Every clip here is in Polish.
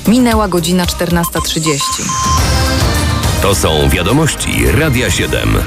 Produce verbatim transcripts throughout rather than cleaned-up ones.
Minęła godzina czternasta trzydzieści. To są wiadomości Radia siedem.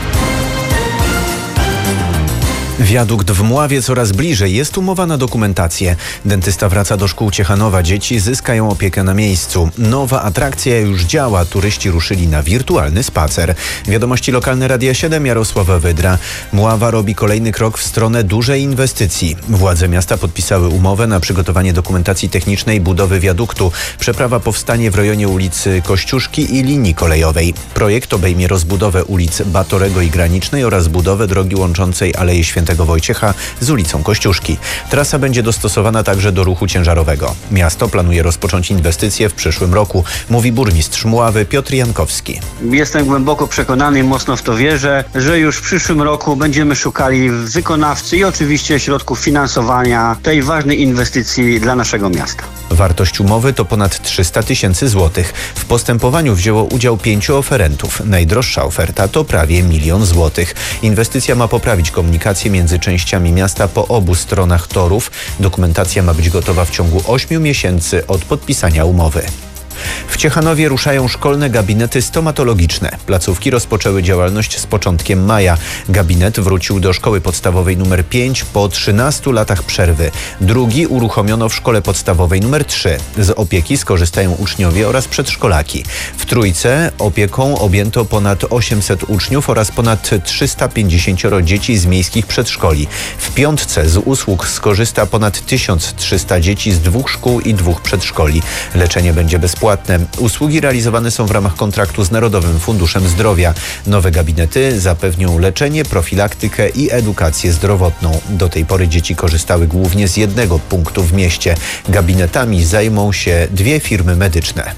Wiadukt w Mławie coraz bliżej. Jest umowa na dokumentację. Dentysta wraca do szkół Ciechanowa. Dzieci zyskają opiekę na miejscu. Nowa atrakcja już działa. Turyści ruszyli na wirtualny spacer. Wiadomości lokalne Radia siedem, Jarosława Wydra. Mława robi kolejny krok w stronę dużej inwestycji. Władze miasta podpisały umowę na przygotowanie dokumentacji technicznej budowy wiaduktu. Przeprawa powstanie w rejonie ulicy Kościuszki i linii kolejowej. Projekt obejmie rozbudowę ulic Batorego i Granicznej oraz budowę drogi łączącej Aleję Świętego Wojciecha z ulicą Kościuszki. Trasa będzie dostosowana także do ruchu ciężarowego. Miasto planuje rozpocząć inwestycje w przyszłym roku, mówi burmistrz Mławy Piotr Jankowski. Jestem głęboko przekonany i mocno w to wierzę, że już w przyszłym roku będziemy szukali wykonawcy i oczywiście środków finansowania tej ważnej inwestycji dla naszego miasta. Wartość umowy to ponad trzysta tysięcy złotych. W postępowaniu wzięło udział pięciu oferentów. Najdroższa oferta to prawie milion złotych. Inwestycja ma poprawić komunikację między częściami miasta po obu stronach torów. Dokumentacja ma być gotowa w ciągu ośmiu miesięcy od podpisania umowy. W Ciechanowie ruszają szkolne gabinety stomatologiczne. Placówki rozpoczęły działalność z początkiem maja. Gabinet wrócił do szkoły podstawowej numer pięć po trzynastu latach przerwy. Drugi uruchomiono w szkole podstawowej numer trzy. Z opieki skorzystają uczniowie oraz przedszkolaki. W Trójce opieką objęto ponad osiemset uczniów oraz ponad trzysta pięćdziesiąt dzieci z miejskich przedszkoli. W Piątce z usług skorzysta ponad tysiąc trzysta dzieci z dwóch szkół i dwóch przedszkoli. Leczenie będzie bezpłatne. Usługi realizowane są w ramach kontraktu z Narodowym Funduszem Zdrowia. Nowe gabinety zapewnią leczenie, profilaktykę i edukację zdrowotną. Do tej pory dzieci korzystały głównie z jednego punktu w mieście. Gabinetami zajmą się dwie firmy medyczne.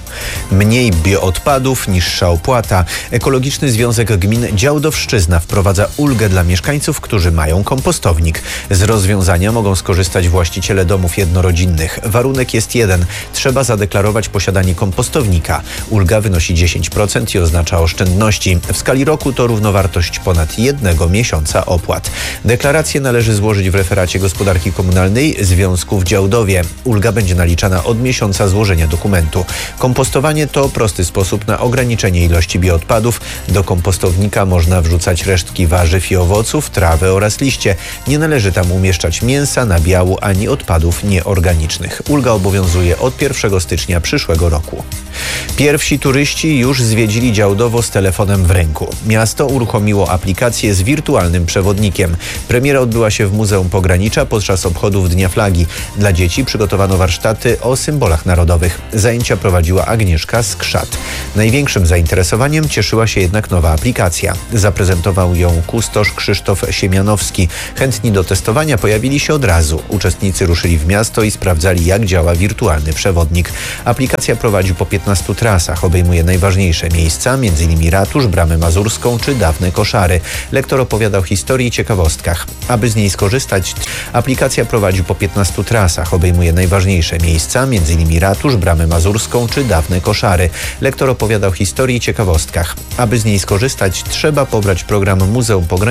Mniej bioodpadów, niższa opłata. Ekologiczny Związek Gmin Działdowszczyzna wprowadza ulgę dla mieszkańców, którzy mają kompostownik. Z rozwiązania mogą skorzystać właściciele domów jednorodzinnych. Warunek jest jeden. Trzeba zadeklarować posiadanie kompostownika. Ulga wynosi dziesięć procent i oznacza oszczędności. W skali roku to równowartość ponad jednego miesiąca opłat. Deklarację należy złożyć w referacie gospodarki komunalnej Związku w Działdowie. Ulga będzie naliczana od miesiąca złożenia dokumentu. Kompostowanie to prosty sposób na ograniczenie ilości bioodpadów. Do kompostownika można wrzucać resztki warzyw i owoców, trawę oraz liście. Nie należy tam umieszczać mięsa, nabiału ani odpadów nieorganicznych. Ulga obowiązuje od pierwszego stycznia przyszłego roku. Pierwsi turyści już zwiedzili Działdowo z telefonem w ręku. Miasto uruchomiło aplikację z wirtualnym przewodnikiem. Premiera odbyła się w Muzeum Pogranicza podczas obchodów Dnia Flagi. Dla dzieci przygotowano warsztaty o symbolach narodowych. Zajęcia prowadziła Agnieszka Skrzat. Największym zainteresowaniem cieszyła się jednak nowa aplikacja. Zaprezentował ją kustosz Krzysztof Siemianowski. Chętni do testowania pojawili się od razu. Uczestnicy ruszyli w miasto i sprawdzali, jak działa wirtualny przewodnik. Aplikacja prowadzi po piętnastu trasach. Obejmuje najważniejsze miejsca, między innymi ratusz, Bramę Mazurską czy dawne koszary. Lektor opowiada o historii i ciekawostkach. Aby z niej skorzystać, aplikacja prowadzi po piętnastu trasach. Obejmuje najważniejsze miejsca, między innymi ratusz, Bramę Mazurską czy dawne koszary. Lektor opowiada o historii i ciekawostkach. Aby z niej skorzystać, trzeba pobrać program Muzeum Pogranicza